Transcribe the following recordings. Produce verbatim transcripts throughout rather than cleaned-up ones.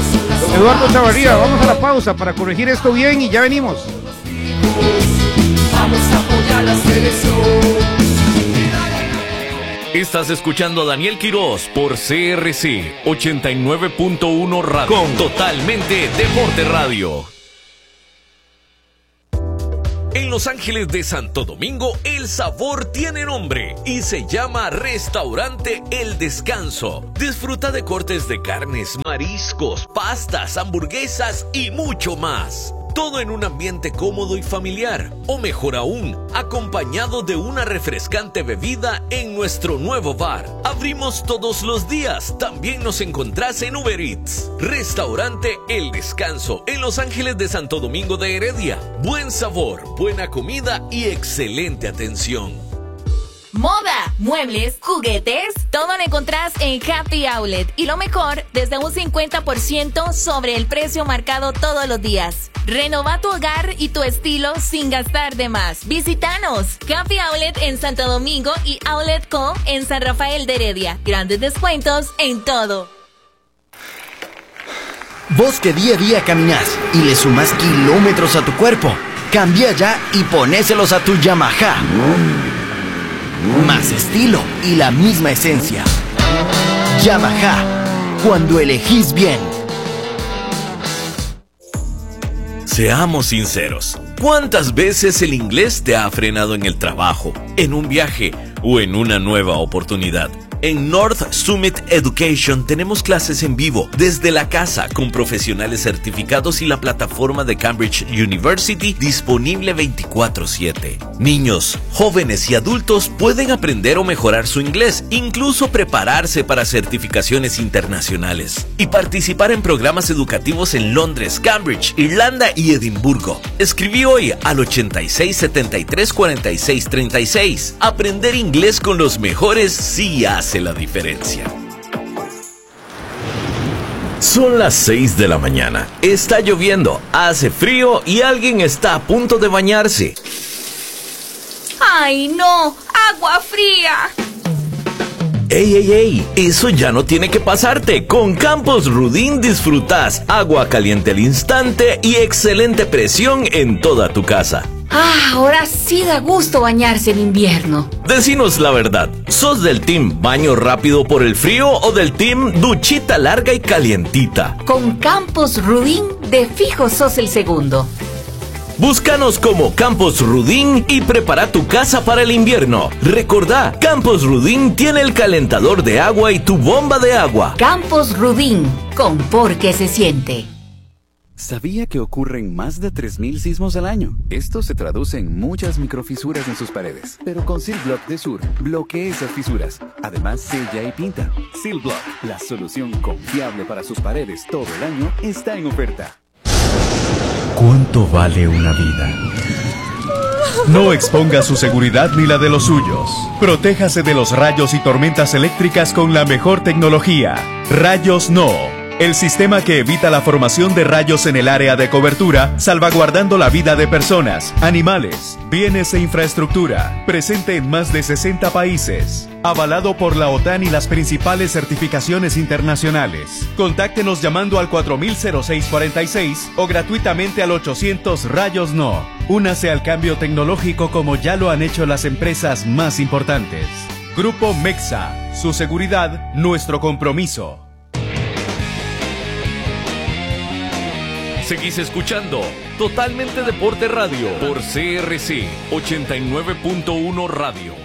Eduardo Chavarría, vamos a la pausa para corregir esto bien y ya venimos. Vamos a apoyar la selección. Estás escuchando a Daniel Quirós por C R C ochenta y nueve punto uno Radio con Totalmente Deporte Radio. En Los Ángeles de Santo Domingo, el sabor tiene nombre y se llama Restaurante El Descanso. Disfruta de cortes de carnes, mariscos, pastas, hamburguesas y mucho más. Todo en un ambiente cómodo y familiar, o mejor aún, acompañado de una refrescante bebida en nuestro nuevo bar. Abrimos todos los días, también nos encontrás en Uber Eats. Restaurante El Descanso, en Los Ángeles de Santo Domingo de Heredia. Buen sabor, buena comida y excelente atención. Moda, muebles, juguetes, todo lo encontrás en Happy Outlet. Y lo mejor, desde un cincuenta por ciento sobre el precio marcado todos los días. Renova tu hogar y tu estilo sin gastar de más. Visítanos. Happy Outlet en Santo Domingo y Outlet Co en San Rafael de Heredia. Grandes descuentos en todo. Vos que día a día caminás y le sumás kilómetros a tu cuerpo, cambia ya y ponéselos a tu Yamaha. Más estilo y la misma esencia. Yamaha, cuando elegís bien. Seamos sinceros, ¿cuántas veces el inglés te ha frenado en el trabajo, en un viaje o en una nueva oportunidad? En North Summit Education tenemos clases en vivo desde la casa con profesionales certificados y la plataforma de Cambridge University disponible veinticuatro siete. Niños, jóvenes y adultos pueden aprender o mejorar su inglés, incluso prepararse para certificaciones internacionales y participar en programas educativos en Londres, Cambridge, Irlanda y Edimburgo. Escribí hoy al ochenta y seis, setenta y tres, cuarenta y seis, treinta y seis. Aprender inglés con los mejores sí hace la diferencia. Son las seis de la mañana. Está lloviendo, hace frío y alguien está a punto de bañarse. ¡Ay, no! ¡Agua fría! ¡Ey, ey, ey! Eso ya no tiene que pasarte. Con Campos Rudin disfrutás agua caliente al instante y excelente presión en toda tu casa. Ah, ahora sí da gusto bañarse en invierno. Decinos la verdad, ¿sos del team baño rápido por el frío o del team duchita larga y calientita? Con Campos Rudin, de fijo sos el segundo. Búscanos como Campos Rudin y prepara tu casa para el invierno. Recordá, Campos Rudin tiene el calentador de agua y tu bomba de agua. Campos Rudin, con por qué se siente. ¿Sabía que ocurren más de tres mil sismos al año? Esto se traduce en muchas microfisuras en sus paredes. Pero con Silblock de Sur, bloquea esas fisuras. Además, sella y pinta. Silblock, la solución confiable para sus paredes todo el año, está en oferta. ¿Cuánto vale una vida? No exponga su seguridad ni la de los suyos. Protéjase de los rayos y tormentas eléctricas con la mejor tecnología. Rayos No. El sistema que evita la formación de rayos en el área de cobertura, salvaguardando la vida de personas, animales, bienes e infraestructura. Presente en más de sesenta países. Avalado por la OTAN y las principales certificaciones internacionales. Contáctenos llamando al cuatro mil seis cuarenta y seis o gratuitamente al ochocientos Rayos No. Únase al cambio tecnológico como ya lo han hecho las empresas más importantes. Grupo Mexa. Su seguridad, nuestro compromiso. Seguís escuchando Totalmente Deporte Radio por C R C ochenta y nueve punto uno Radio.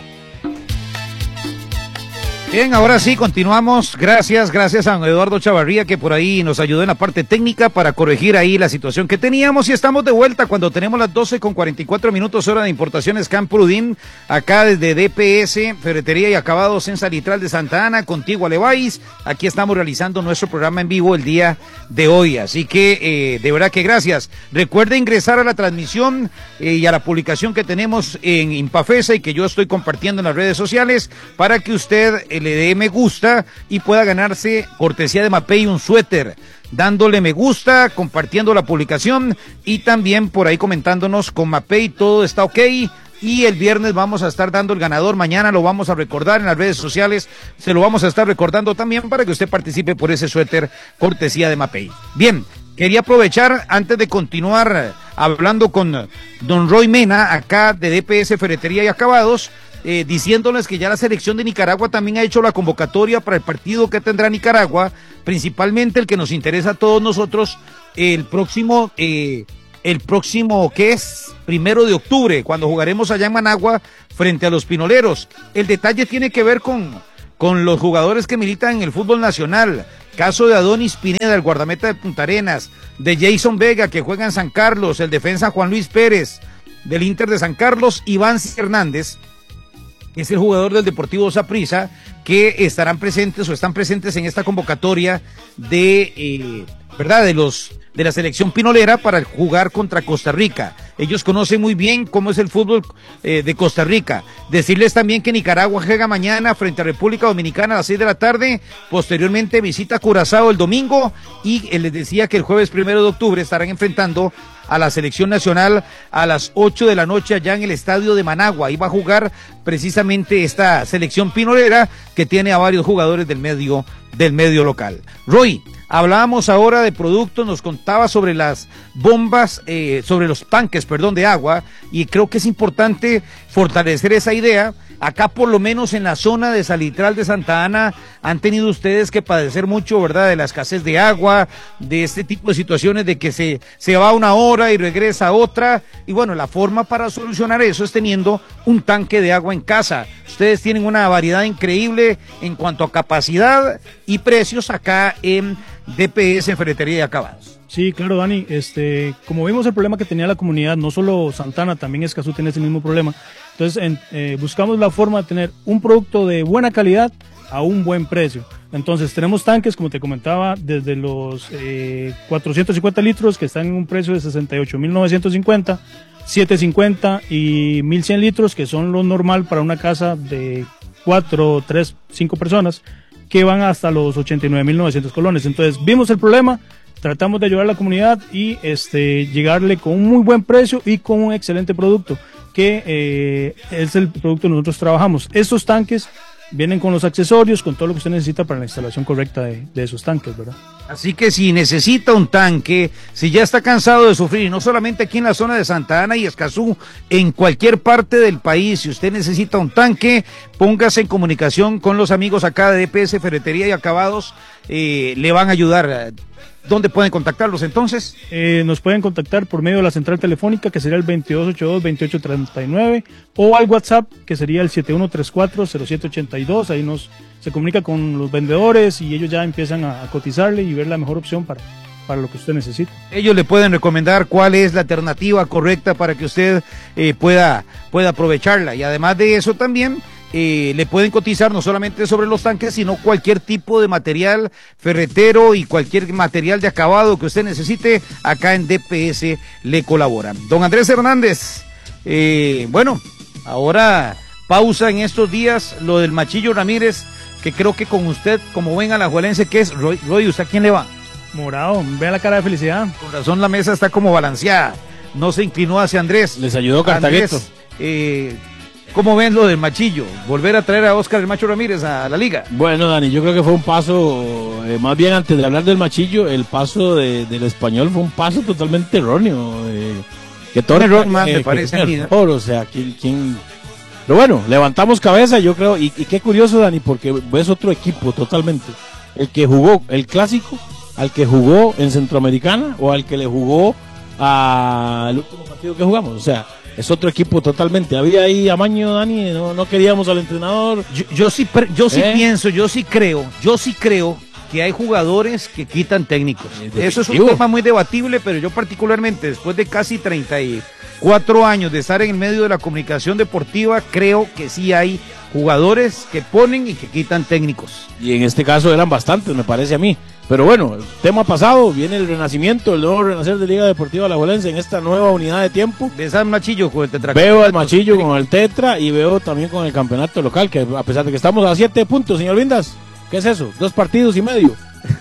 Bien, ahora sí, continuamos. Gracias, gracias a Eduardo Chavarría que por ahí nos ayudó en la parte técnica para corregir ahí la situación que teníamos y estamos de vuelta cuando tenemos las doce con cuarenta y cuatro minutos hora de importaciones Campo Rudin, acá desde D P S, Ferretería y Acabados en Salitral de Santa Ana, contigo Alevais. Aquí estamos realizando nuestro programa en vivo el día de hoy, así que eh, de verdad que gracias. Recuerde ingresar a la transmisión eh, y a la publicación que tenemos en Impafesa y que yo estoy compartiendo en las redes sociales para que usted eh, le dé me gusta y pueda ganarse cortesía de Mapei un suéter, dándole me gusta, compartiendo la publicación y también por ahí comentándonos con Mapei todo está ok, y el viernes vamos a estar dando el ganador. Mañana lo vamos a recordar en las redes sociales, se lo vamos a estar recordando también para que usted participe por ese suéter cortesía de Mapei. Bien, quería aprovechar antes de continuar hablando con don Roy Mena, acá de D P S Ferretería y Acabados, eh, diciéndoles que ya la selección de Nicaragua también ha hecho la convocatoria para el partido que tendrá Nicaragua, principalmente el que nos interesa a todos nosotros, el próximo, eh, el próximo, ¿qué es? Primero de octubre, cuando jugaremos allá en Managua frente a los Pinoleros. El detalle tiene que ver con, con los jugadores que militan en el fútbol nacional. Caso de Adonis Pineda, el guardameta de Punta Arenas, de Jason Vega, que juega en San Carlos, el defensa Juan Luis Pérez, del Inter de San Carlos, Iván Hernández, que es el jugador del Deportivo Saprissa, que estarán presentes o están presentes en esta convocatoria de, eh, ¿verdad?, de los de la selección pinolera para jugar contra Costa Rica. Ellos conocen muy bien cómo es el fútbol eh, de Costa Rica. Decirles también que Nicaragua juega mañana frente a República Dominicana a las seis de la tarde, posteriormente visita Curazao el domingo, y eh, les decía que el jueves primero de octubre estarán enfrentando a la selección nacional a las ocho de la noche allá en el estadio de Managua. Ahí va a jugar precisamente esta selección pinolera que tiene a varios jugadores del medio, del medio local. Roy, hablábamos ahora de productos, nos contaba sobre las bombas, eh, sobre los tanques, perdón, de agua, y creo que es importante fortalecer esa idea. Acá por lo menos en la zona de Salitral de Santa Ana han tenido ustedes que padecer mucho, ¿verdad?, de la escasez de agua, de este tipo de situaciones de que se, se va una hora y regresa otra, y bueno, la forma para solucionar eso es teniendo un tanque de agua en casa. Ustedes tienen una variedad increíble en cuanto a capacidad y precios acá en D P S Ferretería y Acabados. Sí, claro, Dani, este, como vimos el problema que tenía la comunidad, no solo Santana, también Escazú tiene ese mismo problema. Entonces en, eh, buscamos la forma de tener un producto de buena calidad a un buen precio. Entonces tenemos tanques, como te comentaba, desde los eh, cuatrocientos cincuenta litros, que están en un precio de sesenta y ocho mil novecientos cincuenta, setecientos cincuenta y mil cien litros, que son lo normal para una casa de cuatro, tres, cinco personas, que van hasta los ochenta y nueve mil novecientos colones. Entonces vimos el problema, tratamos de ayudar a la comunidad y este, llegarle con un muy buen precio y con un excelente producto, que eh, es el producto que nosotros trabajamos. Estos tanques vienen con los accesorios, con todo lo que usted necesita para la instalación correcta de, de esos tanques, ¿verdad? Así que si necesita un tanque, si ya está cansado de sufrir, y no solamente aquí en la zona de Santa Ana y Escazú, en cualquier parte del país, si usted necesita un tanque, póngase en comunicación con los amigos acá de D P S Ferretería y Acabados, eh, le van a ayudar. ¿Dónde pueden contactarlos entonces? Eh, nos pueden contactar por medio de la central telefónica, que sería el veintidós ochenta y dos, veintiocho treinta y nueve, o al WhatsApp, que sería el siete uno tres cuatro, cero siete ochenta y dos. Ahí nos se comunica con los vendedores y ellos ya empiezan a, a cotizarle y ver la mejor opción para, para lo que usted necesita. Ellos le pueden recomendar cuál es la alternativa correcta para que usted eh, pueda, pueda aprovecharla. Y además de eso también Eh, le pueden cotizar no solamente sobre los tanques, sino cualquier tipo de material ferretero y cualquier material de acabado que usted necesite, acá en D P S le colaboran. Don Andrés Hernández, eh, bueno, ahora pausa en estos días lo del Machillo Ramírez, que creo que con usted, como buen alajuelense que es, Roy, Roy, ¿usted a quién le va? Morado, vea la cara de felicidad. Con razón la mesa está como balanceada, no se inclinó hacia Andrés. Les ayudó Cartagueto. Andrés, eh, ¿cómo ven lo del Machillo? Volver a traer a Óscar el Macho Ramírez a la liga. Bueno, Dani, yo creo que fue un paso, eh, más bien antes de hablar del Machillo, el paso de, del Español fue un paso totalmente erróneo. Eh, que todo un error más, eh, me parece a mí, ¿no? O sea, ¿quién, quién? Pero bueno, levantamos cabeza, yo creo, y, y qué curioso, Dani, porque es otro equipo totalmente. El que jugó el Clásico, al que jugó en Centroamericana, o al que le jugó al último partido que jugamos, o sea, es otro equipo totalmente. Había ahí amaño, Dani, no, no queríamos al entrenador. Yo, yo sí, yo sí ¿Eh? pienso, yo sí creo, yo sí creo que hay jugadores que quitan técnicos. Eso es un tema muy debatible, pero yo particularmente, después de casi treinta y cuatro años de estar en el medio de la comunicación deportiva, creo que sí hay jugadores que ponen y que quitan técnicos. Y en este caso eran bastantes, me parece a mí. Pero bueno, el tema pasado, viene el renacimiento, el nuevo renacer de Liga Deportiva Alajuelense en esta nueva unidad de tiempo. ¿Ves al Machillo con el tetra? Veo al Machillo con el tetra y veo también con el campeonato local, que a pesar de que estamos a siete puntos, señor Vindas, ¿qué es eso? Dos partidos y medio.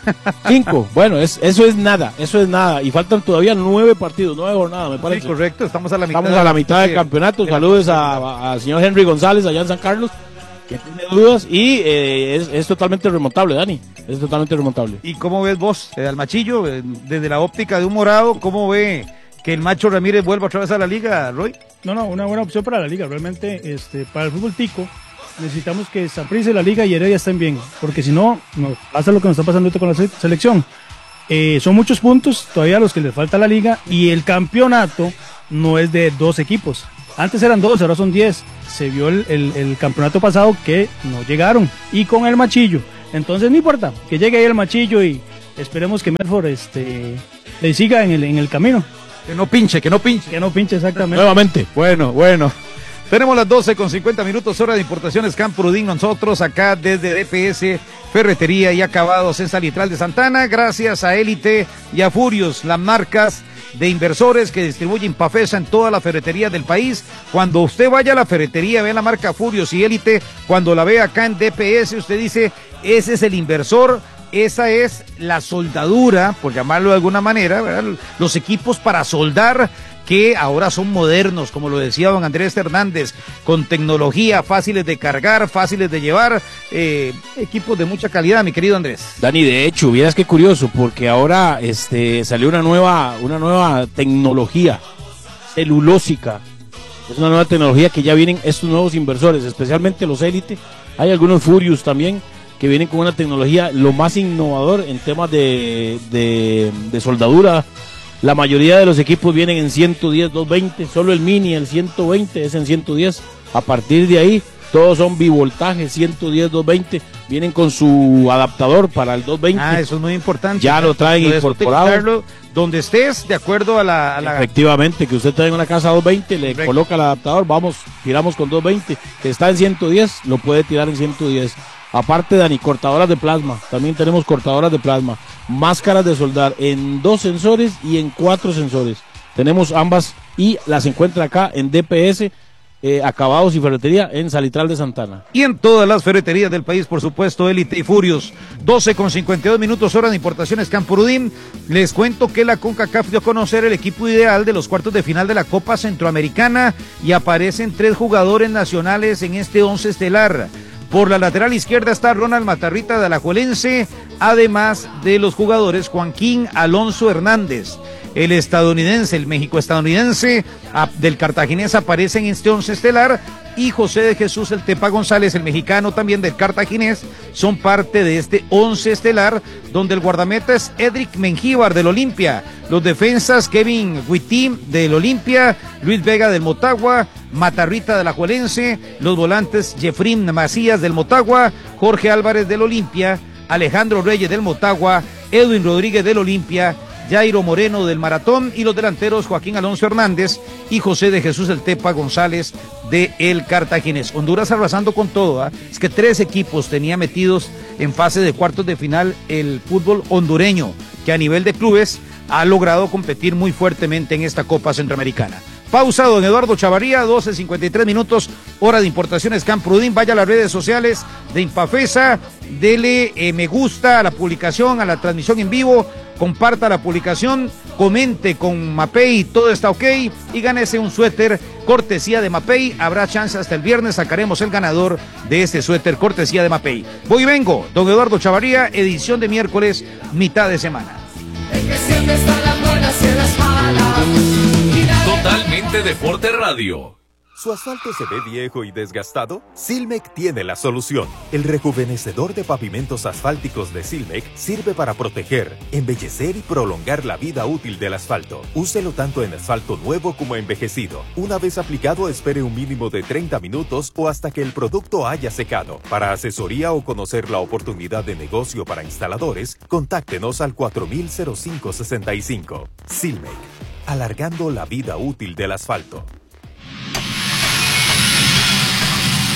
Cinco. Bueno, es, eso es nada, eso es nada. Y faltan todavía nueve partidos, nueve jornadas, me parece. Sí, correcto, estamos a la mitad. Estamos a la mitad del campeonato. Saludos al señor Henry González allá en San Carlos, que tiene dudas, y eh, es, es totalmente remontable, Dani. Es totalmente remontable. ¿Y cómo ves vos, eh, al Machillo, eh, desde la óptica de un morado, cómo ve que el Macho Ramírez vuelva otra vez a la liga, Roy? No, no, una buena opción para la liga. Realmente, este, para el fútbol tico, necesitamos que Saprissa, la liga y Heredia estén bien, porque si no, nos pasa lo que nos está pasando ahorita con la selección. Eh, son muchos puntos todavía los que les falta a la liga, y el campeonato no es de dos equipos. Antes eran dos, ahora son diez. Se vio el, el, el campeonato pasado que no llegaron, y con el Machillo. Entonces no importa, que llegue ahí el Machillo y esperemos que Medford este, le siga en el, en el camino. Que no pinche, que no pinche. Que no pinche, exactamente. Nuevamente. Bueno, bueno. Tenemos las doce con cincuenta minutos, hora de importaciones Campurudín, nosotros acá desde D P S, Ferretería y Acabados en Salitral de Santana, gracias a Élite y a Furios, las marcas de inversores que distribuyen Pafesa en toda la ferretería del país. Cuando usted vaya a la ferretería, ve la marca Furios y Élite, cuando la ve acá en D P S, usted dice, ese es el inversor. Esa es la soldadura, por llamarlo de alguna manera, ¿verdad? Los equipos para soldar que ahora son modernos, como lo decía don Andrés Hernández, con tecnología, fáciles de cargar, fáciles de llevar, eh, equipos de mucha calidad, mi querido Andrés. Dani, de hecho, vieras qué curioso, porque ahora este, salió una nueva, una nueva tecnología celulósica. Es una nueva tecnología que ya vienen estos nuevos inversores, especialmente los Élite. Hay algunos Furious también que vienen con una tecnología lo más innovador en temas de, de, de soldadura. La mayoría de los equipos vienen en ciento diez, doscientos veinte, solo el Mini, el ciento veinte es en ciento diez. A partir de ahí, todos son bivoltaje, ciento diez, doscientos veinte, vienen con su adaptador para el doscientos veinte. Ah, eso es muy importante. Ya lo traen lo incorporado. Donde estés, de acuerdo a la, a la... Efectivamente, que usted tenga una casa doscientos veinte, le Correcto. Coloca el adaptador, vamos, tiramos con doscientos veinte, que está en ciento diez, lo puede tirar en ciento diez. Aparte, Dani, cortadoras de plasma, también tenemos cortadoras de plasma, máscaras de soldar en dos sensores y en cuatro sensores. Tenemos ambas y las encuentra acá en D P S, eh, Acabados y Ferretería en Salitral de Santana. Y en todas las ferreterías del país, por supuesto, Élite y Furios. doce con cincuenta y dos minutos, hora de importaciones Campurudín. Les cuento que la CONCACAF dio a conocer el equipo ideal de los cuartos de final de la Copa Centroamericana y aparecen tres jugadores nacionales en este once estelar. Por la lateral izquierda está Ronald Matarrita de Alajuelense, además de los jugadores Joaquín Alonso Hernández. El estadounidense, el México-estadounidense del Cartaginés aparece en este once estelar, y José de Jesús el Tepa González, el mexicano también del Cartaginés, son parte de este once estelar, donde el guardameta es Edric Mengíbar del Olimpia, los defensas Kevin Huití del Olimpia, Luis Vega del Motagua, Matarrita de Alajuelense, los volantes Jefrim Macías del Motagua, Jorge Álvarez del Olimpia, Alejandro Reyes del Motagua, Edwin Rodríguez del Olimpia, Jairo Moreno del Maratón, y los delanteros Joaquín Alonso Hernández y José de Jesús el Tepa González de el Cartaginés. Honduras arrasando con todo, ¿eh? Es que tres equipos tenía metidos en fase de cuartos de final el fútbol hondureño, que a nivel de clubes ha logrado competir muy fuertemente en esta Copa Centroamericana. Pausa, don Eduardo Chavarría, doce cincuenta y tres minutos, hora de importaciones Campurudín. Vaya a las redes sociales de Impafesa, dele eh, me gusta a la publicación, a la transmisión en vivo, comparta la publicación, comente con Mapei, todo está ok, y gánese un suéter cortesía de Mapei. Habrá chance hasta el viernes, sacaremos el ganador de este suéter cortesía de Mapei. Voy y vengo, don Eduardo Chavarría, edición de miércoles, mitad de semana. El que siempre está en las buenas y en las malas. Totalmente Deporte Radio. ¿Su asfalto se ve viejo y desgastado? Silmec tiene la solución. El rejuvenecedor de pavimentos asfálticos de Silmec sirve para proteger, embellecer y prolongar la vida útil del asfalto. Úselo tanto en asfalto nuevo como envejecido. Una vez aplicado, espere un mínimo de treinta minutos o hasta que el producto haya secado. Para asesoría o conocer la oportunidad de negocio para instaladores, contáctenos al cuatro mil cinco sesenta y cinco. Silmec, alargando la vida útil del asfalto.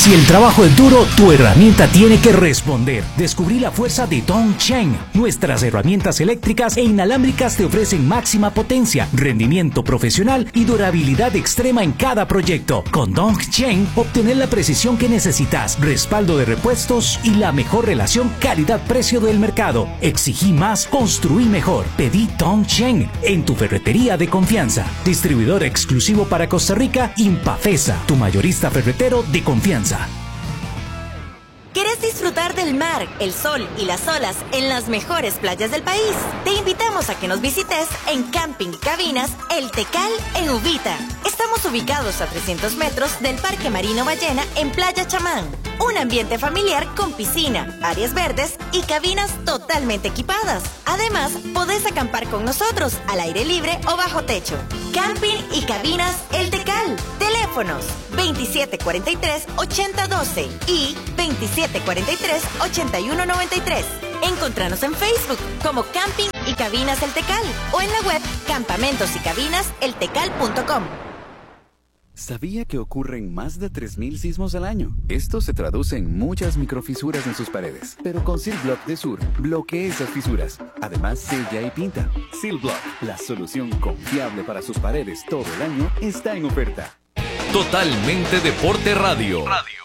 Si el trabajo es duro, tu herramienta tiene que responder. Descubrí la fuerza de Dongchen. Nuestras herramientas eléctricas e inalámbricas te ofrecen máxima potencia, rendimiento profesional y durabilidad extrema en cada proyecto. Con Dongchen, obtener la precisión que necesitas, respaldo de repuestos y la mejor relación calidad-precio del mercado. Exigí más, construí mejor. Pedí Dongchen en tu ferretería de confianza. Distribuidor exclusivo para Costa Rica, Impafesa, tu mayorista ferretero de confianza. ¿Quieres disfrutar del mar, el sol y las olas en las mejores playas del país? Te invitamos a que nos visites en Camping Cabinas El Tecal en Uvita. Estamos ubicados a trescientos metros del Parque Marino Ballena en Playa Chamán. Un ambiente familiar con piscina, áreas verdes y cabinas totalmente equipadas. Además, podés acampar con nosotros al aire libre o bajo techo. Camping y Cabinas El Tecal. Teléfonos veintisiete cuarenta y tres, ochenta doce y veintisiete cuarenta y tres, ochenta y uno noventa y tres. Encontranos en Facebook como Camping y Cabinas El Tecal o en la web campamentos y cabinas el tecal punto com. ¿Sabía que ocurren más de tres mil sismos al año? Esto se traduce en muchas microfisuras en sus paredes. Pero con Seal Block de Sur, bloquea esas fisuras. Además, sella y pinta. Seal Block, la solución confiable para sus paredes todo el año, está en oferta. Totalmente Deporte Radio.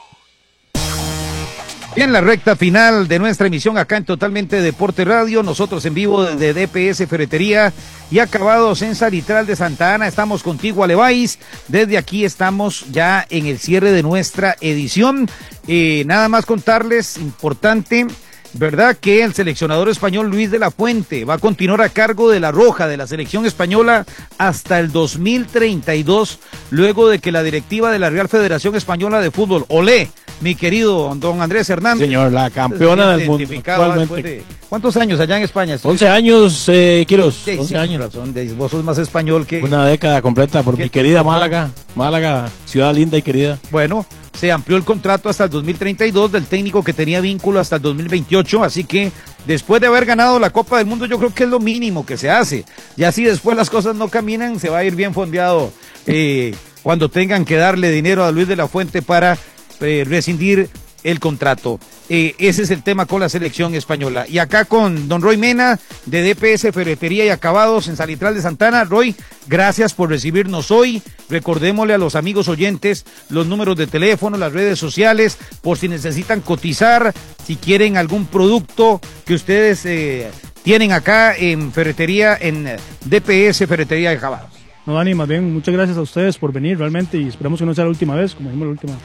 En la recta final de nuestra emisión acá en Totalmente Deporte Radio, nosotros en vivo desde D P S Ferretería y Acabados en Salitral de Santa Ana, estamos contigo, Alebáis. Desde aquí estamos ya en el cierre de nuestra edición. Eh, nada más contarles, importante, ¿verdad?, que el seleccionador español Luis de la Fuente va a continuar a cargo de la Roja de la selección española hasta el dos mil treinta y dos, luego de que la directiva de la Real Federación Española de Fútbol, olé, mi querido don Andrés Hernández. Señor, la campeona del mundo. De, ¿cuántos años allá en España? once años, eh, Quiros. Sí, once sí, años. Razón, de, vos sos más español que... Una década completa por mi querida Málaga. Málaga, ciudad linda y querida. Bueno, se amplió el contrato hasta el dos mil treinta y dos del técnico que tenía vínculo hasta el dos mil veintiocho, así que después de haber ganado la Copa del Mundo yo creo que es lo mínimo que se hace. Y así después las cosas no caminan, se va a ir bien fondeado eh, cuando tengan que darle dinero a Luis de la Fuente para eh, rescindir el contrato. Eh, ese es el tema con la selección española. Y acá con don Roy Mena de D P S Ferretería y Acabados en Salitral de Santana. Roy, gracias por recibirnos hoy. Recordémosle a los amigos oyentes los números de teléfono, las redes sociales, por si necesitan cotizar, si quieren algún producto que ustedes eh, tienen acá en Ferretería, en D P S Ferretería y Acabados. No, Dani, más bien, muchas gracias a ustedes por venir realmente y esperamos que no sea la última vez, como dijimos la última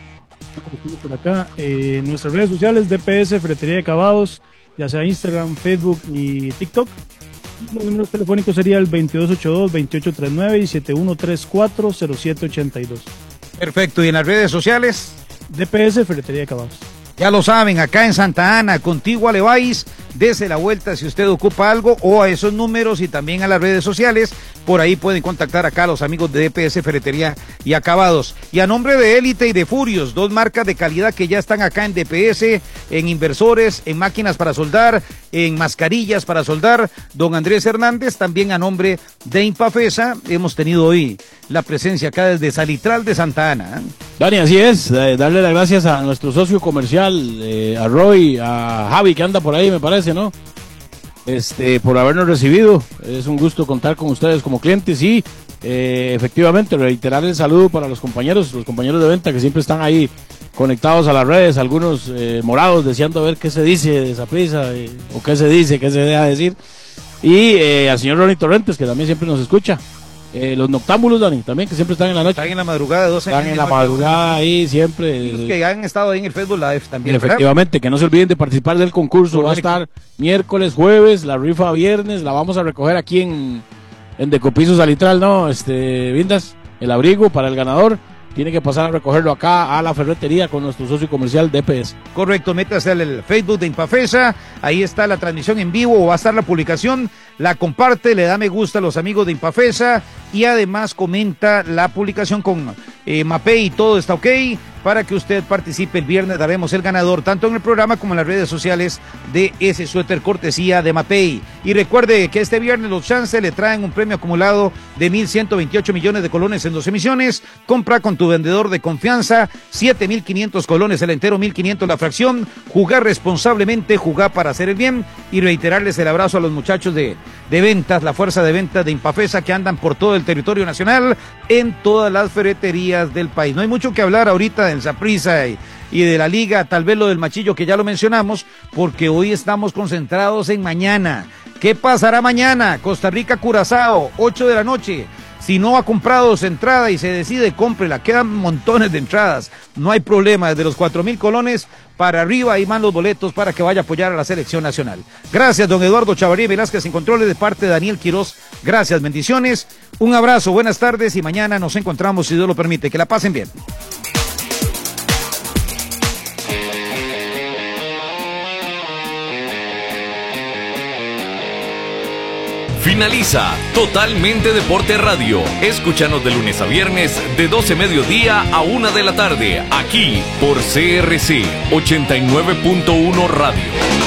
por acá. Eh, nuestras redes sociales, D P S Ferretería y Acabados, ya sea Instagram, Facebook y TikTok. Los números telefónicos sería el veintidós ochenta y dos, veintiocho treinta y nueve y setenta y uno treinta y cuatro, cero siete ochenta y dos. Perfecto, ¿y en las redes sociales? D P S Ferretería y Acabados. Ya lo saben, acá en Santa Ana, contigo Alebáis, dese la vuelta si usted ocupa algo o a esos números y también a las redes sociales. Por ahí pueden contactar acá a los amigos de D P S Ferretería y Acabados. Y a nombre de Élite y de Furios, dos marcas de calidad que ya están acá en D P S, en inversores, en máquinas para soldar, en mascarillas para soldar, don Andrés Hernández, también a nombre de Impafesa, hemos tenido hoy la presencia acá desde Salitral de Santa Ana. Dani, así es, eh, darle las gracias a nuestro socio comercial, eh, a Roy, a Javi que anda por ahí me parece, ¿no? Este, por habernos recibido, es un gusto contar con ustedes como clientes y eh, efectivamente reiterar el saludo para los compañeros, los compañeros de venta que siempre están ahí conectados a las redes, algunos eh, morados deseando ver qué se dice de esa prisa eh, o qué se dice, qué se deja decir, y eh, al señor Ronnie Torrentes que también siempre nos escucha. Eh, los noctámbulos, Dani, también, que siempre están en la noche. Están en la madrugada de doce. Están en la madrugada ahí, siempre. Y los que han estado ahí en el Facebook Live también. Efectivamente, que no se olviden de participar del concurso. Va a estar miércoles, jueves, la rifa viernes, la vamos a recoger aquí en, en Decopiso Salitral, ¿no? Este, Vindas, el abrigo para el ganador. Tiene que pasar a recogerlo acá a la ferretería con nuestro socio comercial D P S. Correcto, métase al Facebook de Impafesa, ahí está la transmisión en vivo o va a estar la publicación, la comparte, le da me gusta a los amigos de Impafesa y además comenta la publicación con eh, Mapei y todo está ok para que usted participe el viernes, daremos el ganador tanto en el programa como en las redes sociales de ese suéter cortesía de Mapei. Y recuerde que este viernes los chances le traen un premio acumulado de mil ciento veintiocho millones de colones en dos emisiones. Compra con tu vendedor de confianza, siete mil quinientos colones el entero, mil quinientos la fracción. Jugar responsablemente, jugar para hacer el bien. Y reiterarles el abrazo a los muchachos de, de ventas, la fuerza de ventas de Impafesa, que andan por todo el territorio nacional en todas las ferreterías del país. No hay mucho que hablar ahorita del Saprissa y, y de la liga, tal vez lo del Machillo que ya lo mencionamos, porque hoy estamos concentrados en mañana. ¿Qué pasará mañana? Costa Rica, Curazao, ocho de la noche. Si no ha comprado su entrada y se decide, cómprela. Quedan montones de entradas. No hay problema. Desde los cuatro mil colones para arriba hay más los boletos para que vaya a apoyar a la selección nacional. Gracias, don Eduardo Chavarría Velázquez en controles, de parte de Daniel Quiroz. Gracias, bendiciones. Un abrazo, buenas tardes y mañana nos encontramos, si Dios lo permite. Que la pasen bien. Finaliza Totalmente Deporte Radio. Escúchanos de lunes a viernes de doce mediodía a una de la tarde, aquí por C R C ochenta y nueve punto uno Radio.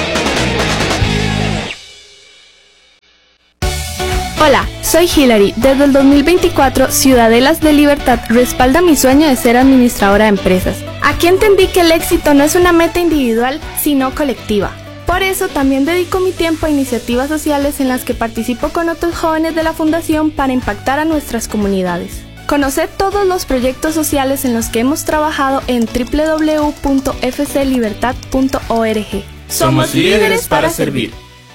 Hola, soy Hilary. Desde el dos mil veinticuatro, Ciudadelas de Libertad respalda mi sueño de ser administradora de empresas. Aquí entendí que el éxito no es una meta individual, sino colectiva. Por eso también dedico mi tiempo a iniciativas sociales en las que participo con otros jóvenes de la Fundación para impactar a nuestras comunidades. Conoce todos los proyectos sociales en los que hemos trabajado en doble u doble u doble u punto f c libertad punto org. Somos líderes para servir.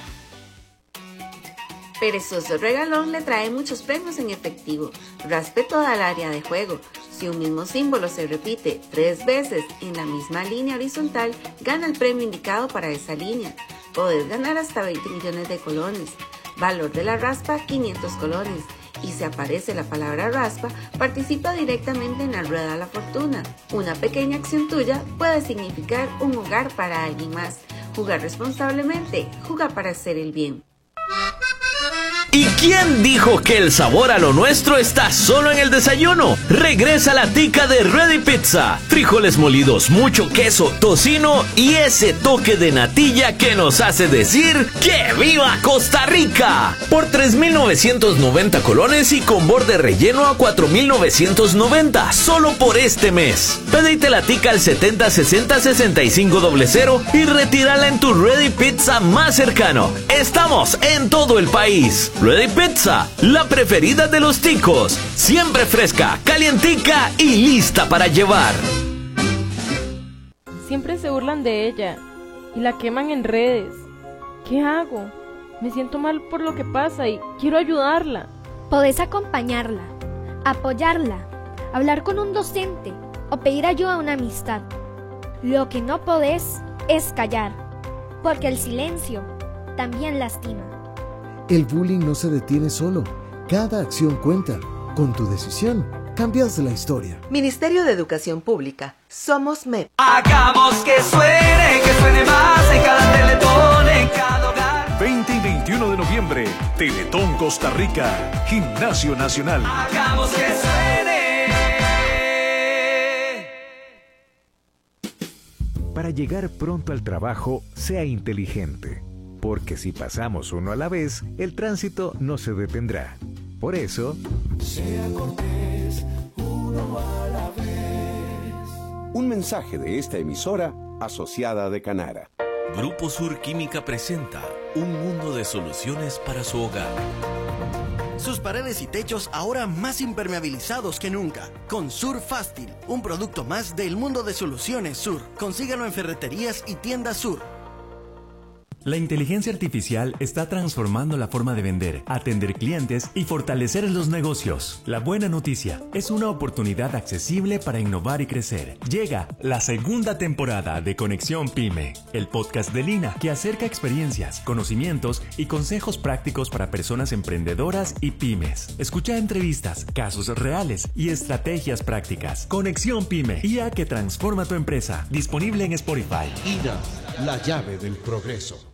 Perezoso Regalón le trae muchos premios en efectivo. Raspe toda el área de juego. Si un mismo símbolo se repite tres veces en la misma línea horizontal, gana el premio indicado para esa línea. Podés ganar hasta veinte millones de colones. Valor de la raspa, quinientos colones. Y si aparece la palabra raspa, participa directamente en la rueda de la fortuna. Una pequeña acción tuya puede significar un hogar para alguien más. Jugar responsablemente, jugar para hacer el bien. ¿Y quién dijo que el sabor a lo nuestro está solo en el desayuno? Regresa la tica de Ready Pizza. Frijoles molidos, mucho queso, tocino y ese toque de natilla que nos hace decir ¡que viva Costa Rica! Por tres mil novecientos noventa colones y con borde relleno a cuatro mil novecientos noventa, solo por este mes. Pedite la tica al setenta sesenta sesenta y cinco cero y retírala en tu Ready Pizza más cercano. Estamos en todo el país. Ready Pizza, la preferida de los ticos. Siempre fresca, calientica y lista para llevar. Siempre se burlan de ella y la queman en redes. ¿Qué hago? Me siento mal por lo que pasa y quiero ayudarla. Podés acompañarla, apoyarla, hablar con un docente o pedir ayuda a una amistad. Lo que no podés es callar, porque el silencio también lastima. El bullying no se detiene solo. Cada acción cuenta. Con tu decisión, cambias la historia. Ministerio de Educación Pública. Somos M E P. Hagamos que suene, que suene más en cada teletón, en cada hogar. veinte y veintiuno de noviembre, Teletón Costa Rica, Gimnasio Nacional. Hagamos que suene. Para llegar pronto al trabajo, sea inteligente. Porque si pasamos uno a la vez, el tránsito no se detendrá. Por eso, sea cortés, uno a la vez. Un mensaje de esta emisora asociada de Canara. Grupo Sur Química presenta un mundo de soluciones para su hogar. Sus paredes y techos ahora más impermeabilizados que nunca. Con Sur Fástil, un producto más del mundo de soluciones Sur. Consígalo en ferreterías y tiendas Sur. La inteligencia artificial está transformando la forma de vender, atender clientes y fortalecer los negocios. La buena noticia es una oportunidad accesible para innovar y crecer. Llega la segunda temporada de Conexión Pyme, el podcast de Lina que acerca experiencias, conocimientos y consejos prácticos para personas emprendedoras y pymes. Escucha entrevistas, casos reales y estrategias prácticas. Conexión Pyme, I A que transforma tu empresa. Disponible en Spotify. I N A, la llave del progreso.